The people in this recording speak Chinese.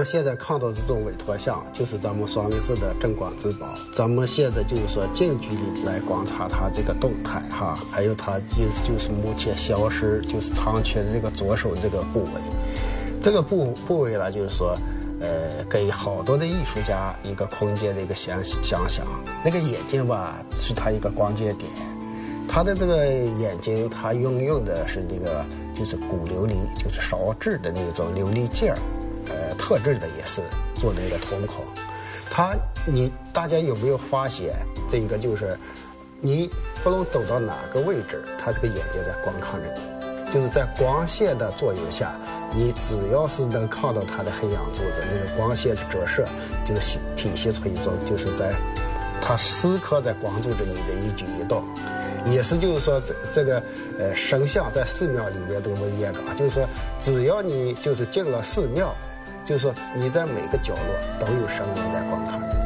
们现在看到这种委托像，就是咱们双林寺的镇馆之宝。咱们现在就是说近距离来观察它这个动态哈，还有它就是目前消失就是残缺的这个左手这个部位。这个部位呢，就是说，给好多的艺术家一个空间的一个想象。那个眼睛吧，是它一个关键点。它的这个眼睛，它运用的是那个就是古琉璃，就是烧制的那种琉璃件特制的也是做的一个瞳孔。大家有没有发现这个就是你不论走到哪个位置，它这个眼睛在观看着你，就是在光线的作用下，你只要是能看到它的黑眼珠子，那个光线的折射，就体现出一种就是在它时刻在关注着你的一举一动。也是就是说这个神像在寺庙里面这个威严感，就是说只要你就是进了寺庙，就是说你在每个角落都有神明在观看。